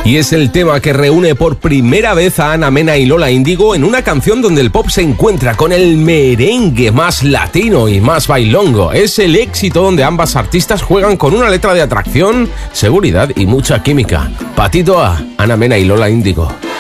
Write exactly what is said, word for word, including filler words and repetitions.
Y es el tema que reúne por primera vez a Ana Mena y Lola Índigo en una canción donde el pop se encuentra con el merengue más latino y más bailongo. Es el éxito donde ambas artistas juegan con una letra de atracción, seguridad y mucha química. Patito A, Ana Mena y Lola Índigo.